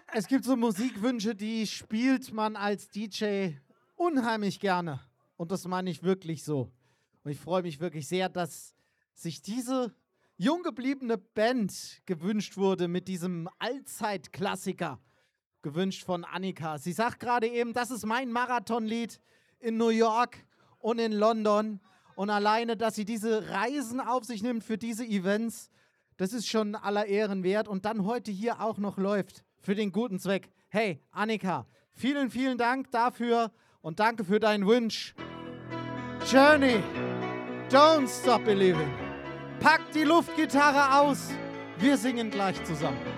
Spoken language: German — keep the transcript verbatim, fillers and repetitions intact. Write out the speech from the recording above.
Es gibt so Musikwünsche, die spielt man als D J unheimlich gerne. Und das meine ich wirklich so. Und ich freue mich wirklich sehr, dass sich diese jung gebliebene Band gewünscht wurde mit diesem Allzeitklassiker, gewünscht von Annika. Sie sagt gerade eben, das ist mein Marathonlied in New York und in London. Und alleine, dass sie diese Reisen auf sich nimmt für diese Events, das ist schon aller Ehren wert. Und dann heute hier auch noch läuft für den guten Zweck. Hey, Annika, vielen, vielen Dank dafür und danke für deinen Wunsch. Journey, don't stop believing. Pack die Luftgitarre aus, wir singen gleich zusammen.